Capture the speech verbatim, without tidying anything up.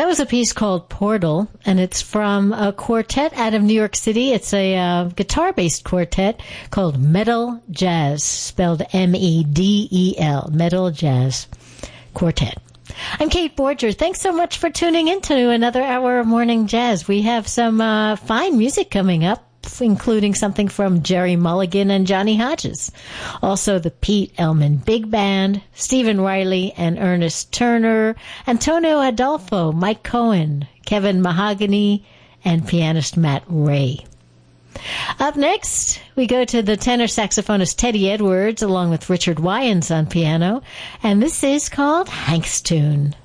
That was a piece called Portal, and it's from a quartet out of New York City. It's a uh, guitar-based quartet called Metal Jazz, spelled M E D E L, Metal Jazz Quartet. I'm Kate Borger. Thanks so much for tuning in to another hour of Morning Jazz. We have some uh, fine music coming up, including something from Jerry Mulligan and Johnny Hodges. Also the Pete Elman Big Band, Stephen Riley and Ernest Turner, Antonio Adolfo, Mike Cohen, Kevin Mahogany, and pianist Matt Ray. Up next, we go to the tenor saxophonist Teddy Edwards along with Richard Wyans on piano, and this is called Hank's Tune.